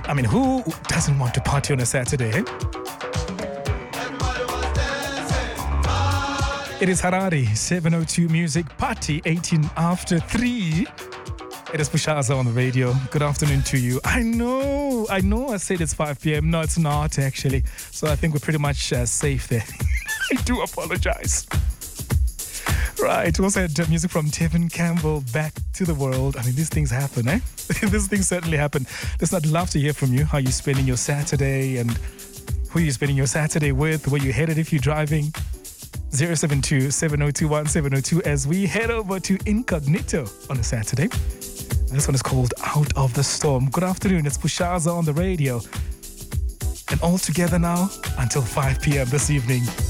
I mean, who doesn't want to party on a Saturday? Eh? It is Harare, 702 Music Party, 18 after 3. It is Pushaza on the radio. Good afternoon to you. I know I said it's 5 p.m. No, it's not actually. So I think we're pretty much safe there. I do apologize. Right, we also had music from Tevin Campbell, Back to the World. I mean, these things happen, eh? These things certainly happen. Listen, I'd love to hear from you, how you're spending your Saturday and who you're spending your Saturday with, where you're headed if you're driving. 072-7021-702 as we head over to Incognito on a Saturday. This one is called Out of the Storm. Good afternoon, it's Pushaza on the radio. And all together now until 5 p.m. this evening.